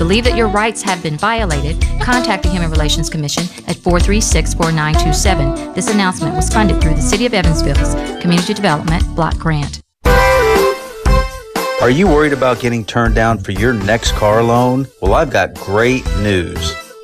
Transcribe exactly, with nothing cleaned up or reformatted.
believe that your rights have been violated, contact the Human Relations Commission at four three six, four nine two seven. This announcement was funded through the City of Evansville's Community Development Block Grant. Are you worried about getting turned down for your next car loan? Well, I've got great news.